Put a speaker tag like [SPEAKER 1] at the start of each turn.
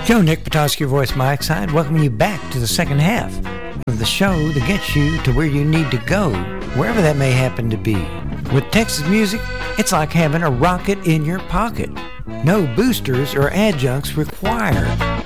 [SPEAKER 1] Joe Nick Petoskey, your voice, Mike Side, welcoming you back to the second half of the show that gets you to where you need to go, wherever that may happen to be. With Texas music, it's like having a rocket in your pocket. No boosters or adjuncts required.